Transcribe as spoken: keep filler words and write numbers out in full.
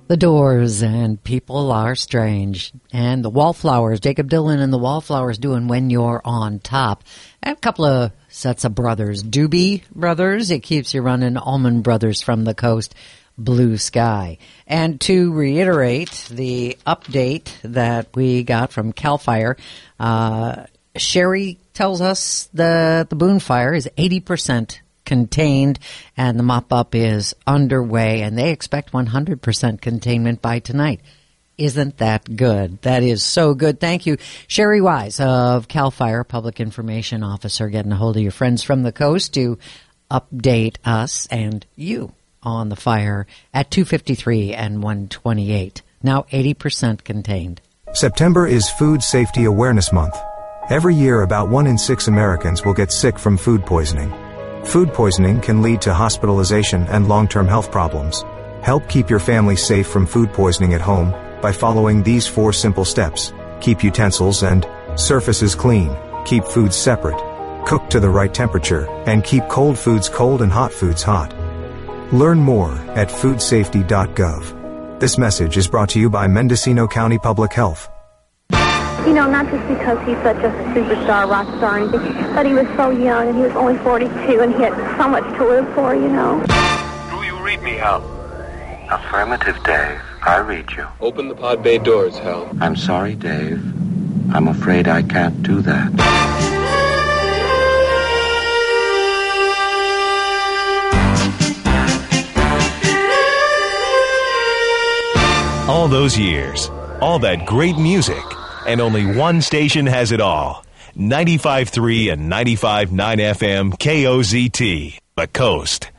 The Doors and People Are Strange. And the Wallflowers, Jacob Dylan and the Wallflowers doing When You're on Top. And a couple of sets of brothers. Doobie Brothers, It Keeps You Running. Allman Brothers from the Coast, Blue Sky. And to reiterate the update that we got from CAL FIRE, uh, Sherry tells us that the Boone Fire is eighty percent contained and the mop-up is underway, and they expect one hundred percent containment by tonight. Isn't that good? That is so good. Thank you. Sherry Wise of CAL FIRE, Public Information Officer, getting a hold of your friends from the coast to update us and you on the fire at two fifty-three and one twenty-eight. Now eighty percent contained. September is Food Safety Awareness Month. Every year, about one in six Americans will get sick from food poisoning. Food poisoning can lead to hospitalization and long-term health problems. Help keep your family safe from food poisoning at home by following these four simple steps. Keep utensils and surfaces clean. Keep foods separate. Cook to the right temperature, and keep cold foods cold and hot foods hot. Learn more at food safety dot gov. This message is brought to you by Mendocino County Public Health. You know, not just because he's such a superstar, rock star, and anything, but he was so young, and he was only forty-two, and he had so much to live for, you know. Do you read me, Hal? Affirmative, Dave. I read you. Open the pod bay doors, Hal. I'm sorry, Dave. I'm afraid I can't do that. All those years, all that great music, and only one station has it all. ninety-five point three and ninety-five point nine F M K O Z T, The Coast.